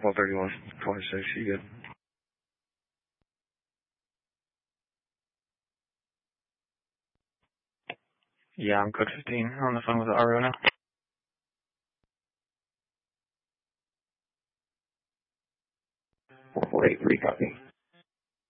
4431, 26, you good? Yeah, I'm code 15 on the phone with the RO now. 4483, copy.